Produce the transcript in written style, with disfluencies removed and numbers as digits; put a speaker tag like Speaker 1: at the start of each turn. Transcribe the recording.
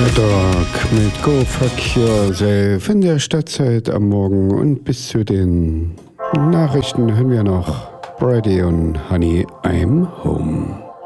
Speaker 1: Dog mit Go Fuck Yourself in der Stadtzeit am Morgen und bis zu den Nachrichten hören wir noch Brady und Honey I'm Home.